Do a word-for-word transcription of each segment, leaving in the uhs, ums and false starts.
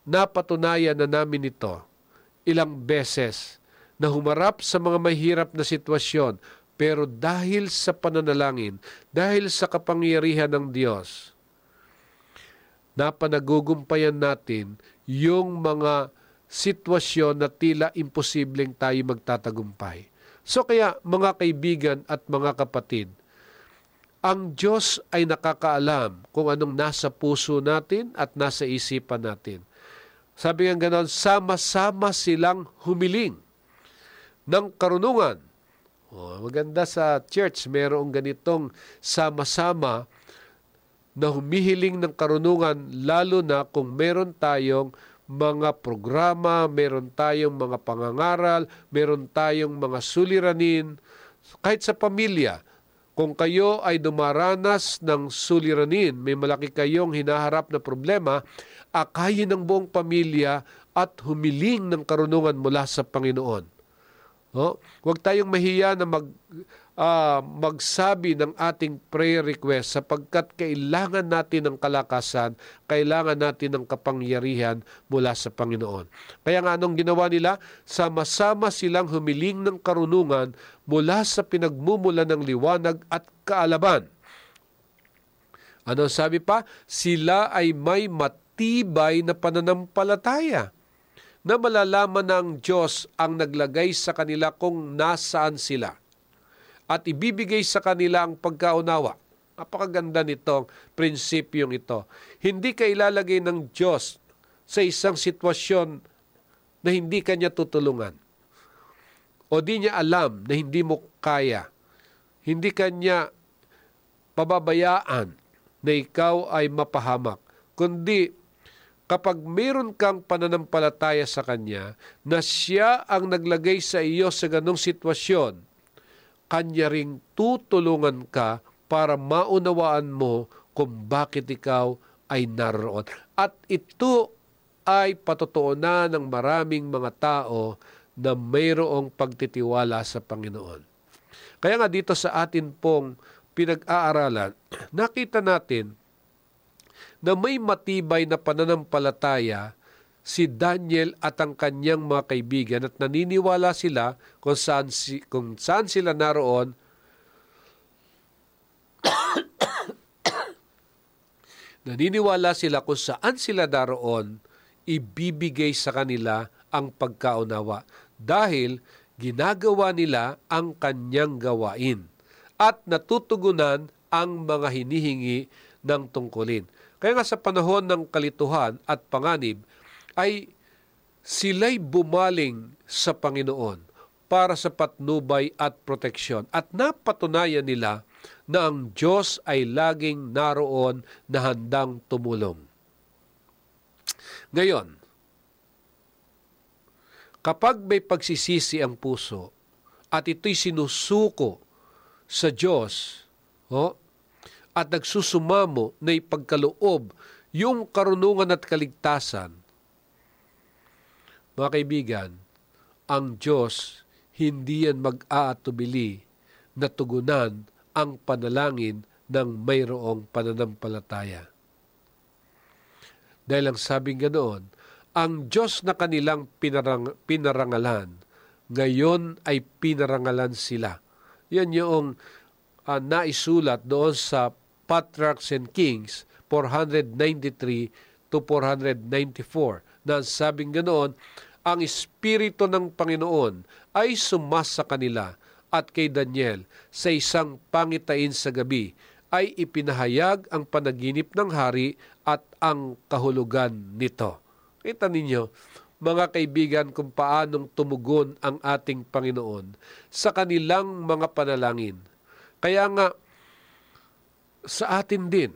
napatunayan na namin ito ilang beses na humarap sa mga mahirap na sitwasyon, pero dahil sa pananalangin, dahil sa kapangyarihan ng Diyos, napanagugumpayan natin yung mga sitwasyon na tila imposibleng tayo magtatagumpay. So kaya mga kaibigan at mga kapatid, ang Diyos ay nakakaalam kung anong nasa puso natin at nasa isipan natin. Sabi nga ganon, sama-sama silang humiling ng karunungan. Oh, maganda sa church, mayroong ganitong sama-sama na humihiling ng karunungan, lalo na kung meron tayong mga programa, meron tayong mga pangangaral, meron tayong mga suliranin, kahit sa pamilya. Kung kayo ay dumaranas ng suliranin, may malaki kayong hinaharap na problema, akayin ng buong pamilya at humiling ng karunungan mula sa Panginoon. No? Huwag tayong mahiya na mag, uh, magsabi ng ating prayer request sapagkat kailangan natin ng kalakasan, kailangan natin ng kapangyarihan mula sa Panginoon. Kaya nga anong ginawa nila? Sama-sama silang humiling ng karunungan mula sa pinagmumula ng liwanag at kaalaman. Ano sabi pa? Sila ay may matibay na pananampalataya, na malalaman ng Diyos ang naglagay sa kanila kung nasaan sila at ibibigay sa kanila ang pagkaunawa. Napakaganda nitong prinsipyong ito. Hindi ka ilalagay ng Diyos sa isang sitwasyon na hindi kanya tutulungan o di niya alam na hindi mo kaya. Hindi kanya pababayaan na ikaw ay mapahamak, kundi kapag mayroon kang pananampalataya sa Kanya, na Siya ang naglagay sa iyo sa ganong sitwasyon, Kanya ring tutulungan ka para maunawaan mo kung bakit ikaw ay naroon. At ito ay patotoonan ng maraming mga tao na mayroong pagtitiwala sa Panginoon. Kaya nga dito sa atin pong pinag-aaralan, nakita natin na may matibay na pananampalataya si Daniel at ang kanyang mga kaibigan at naniniwala sila kung saan, si, kung saan sila naroon naniniwala sila kung saan sila naroon, ibibigay sa kanila ang pagkaunawa dahil ginagawa nila ang kanyang gawain at natutugunan ang mga hinihingi ng tungkulin. Kaya nga sa panahon ng kalituhan at panganib, ay sila'y bumaling sa Panginoon para sa patnubay at proteksyon. At napatunayan nila na ang Diyos ay laging naroon na handang tumulong. Ngayon, kapag may pagsisisi ang puso at ito'y sinusuko sa Diyos, oh, at nagsusumamo na ipagkaloob yung karunungan at kaligtasan, mga kaibigan, ang Diyos hindi yan mag-aatubili na tugunan ang panalangin ng mayroong pananampalataya. Dahil ang sabing ganoon, ang Diyos na kanilang pinarang, pinarangalan, ngayon ay pinarangalan sila. Yan yung uh, naisulat doon sa Patriarchs and Kings four ninety-three to four ninety-four na sabing ganoon, ang Espiritu ng Panginoon ay sumasa kanila at kay Daniel sa isang pangitain sa gabi ay ipinahayag ang panaginip ng hari at ang kahulugan nito. Kita ninyo, mga kaibigan, kung paanong tumugon ang ating Panginoon sa kanilang mga panalangin. Kaya nga, sa atin din,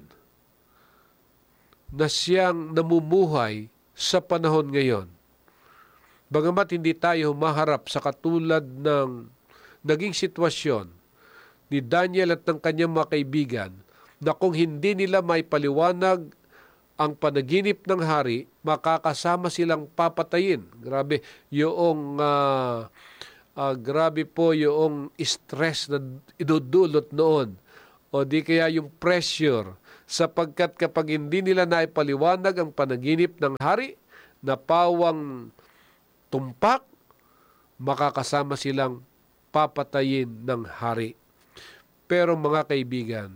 na siyang namumuhay sa panahon ngayon. Bagamat hindi tayo humaharap sa katulad ng naging sitwasyon ni Daniel at ng kanyang mga kaibigan, na kung hindi nila may paliwanag ang panaginip ng hari, makakasama silang papatayin. Grabe, yung uh, uh, grabe po yung stress na idudulot noon. O di kaya yung pressure, sapagkat kapag hindi nila naipaliwanag ang panaginip ng hari, na pawang tumpak, makakasama silang papatayin ng hari. Pero mga kaibigan,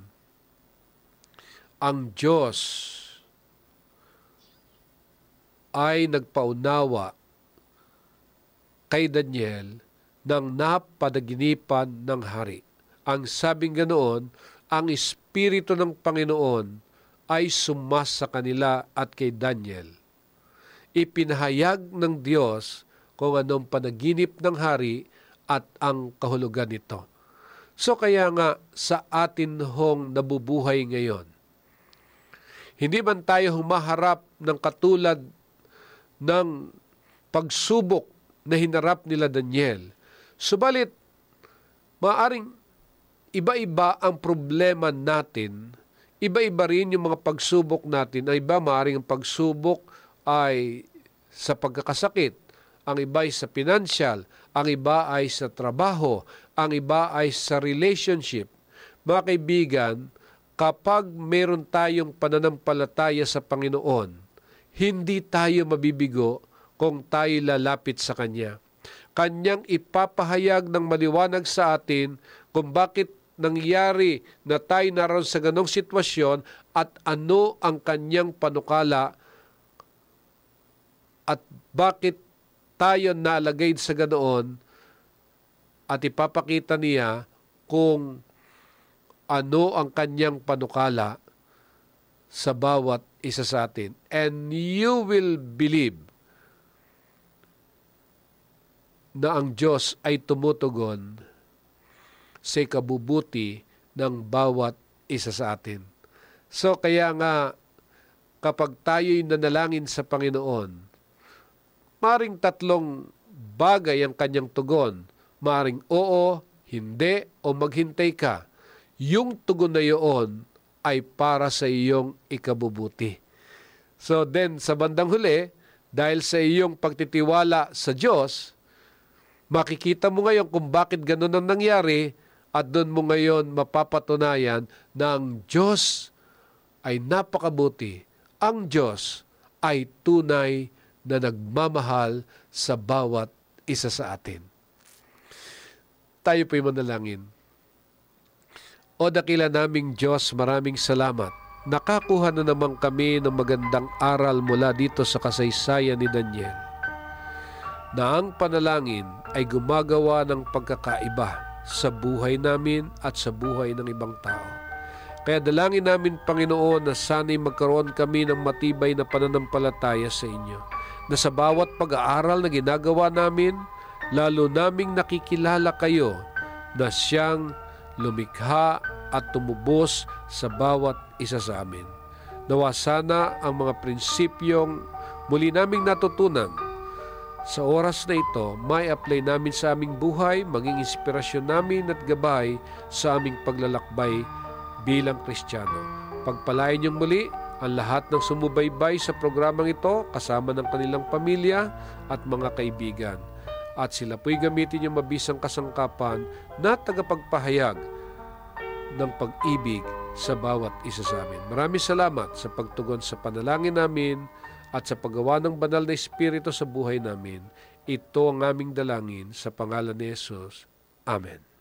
ang Diyos ay nagpaunawa kay Daniel ng napadaginipan ng hari. Ang sabing ganoon, ang Espiritu ng Panginoon ay sumasa kanila at kay Daniel. Ipinahayag ng Diyos kung anong panaginip ng hari at ang kahulugan nito. So kaya nga sa atin hong nabubuhay ngayon, hindi man tayo humaharap ng katulad ng pagsubok na hinarap nila Daniel, subalit maaring iba-iba ang problema natin, iba-iba rin yung mga pagsubok natin. Ang iba maaring ang pagsubok ay sa pagkakasakit, ang iba ay sa financial, ang iba ay sa trabaho, ang iba ay sa relationship. Mga kaibigan, kapag meron tayong pananampalataya sa Panginoon, hindi tayo mabibigo kung tayo lalapit sa Kanya. Kanyang ipapahayag ng maliwanag sa atin kung bakit nangyari na tayo naroon sa ganong sitwasyon at ano ang Kanyang panukala at bakit tayo nalagay sa ganoon, at ipapakita niya kung ano ang Kanyang panukala sa bawat isa sa atin. And you will believe na ang Diyos ay tumutugon sa ikabubuti ng bawat isa sa atin. So kaya nga, kapag tayo'y nanalangin sa Panginoon, maring tatlong bagay ang Kanyang tugon. Maring oo, hindi, o maghintay ka. Yung tugon na iyon ay para sa iyong ikabubuti. So then, sa bandang huli, dahil sa iyong pagtitiwala sa Diyos, makikita mo ngayon kung bakit ganun ang nangyari, at doon mo ngayon mapapatunayan na ang Diyos ay napakabuti. Ang Diyos ay tunay na nagmamahal sa bawat isa sa atin. Tayo po'y manalangin. O dakila naming Diyos, maraming salamat. Nakakuha na naman kami ng magandang aral mula dito sa kasaysayan ni Daniel, na ang panalangin ay gumagawa ng pagkakaiba sa buhay namin at sa buhay ng ibang tao. Kaya dalangin namin, Panginoon, na sana'y magkaroon kami ng matibay na pananampalataya sa inyo, na sa bawat pag-aaral na ginagawa namin, lalo naming nakikilala kayo na siyang lumikha at tumubos sa bawat isa sa amin. Nawa sana ang mga prinsipyong muli naming natutunan sa oras na ito, may apply namin sa aming buhay, maging inspirasyon namin at gabay sa aming paglalakbay bilang Kristiyano. Pagpalain niyong muli ang lahat ng sumubaybay sa programang ito, kasama ng kanilang pamilya at mga kaibigan. At sila po'y gamitin yung mabisang kasangkapan na tagapagpahayag ng pag-ibig sa bawat isa sa amin. Maraming salamat sa pagtugon sa panalangin namin at sa paggawa ng banal na Espiritu sa buhay namin. Ito ang aming dalangin sa pangalan ni Jesus. Amen.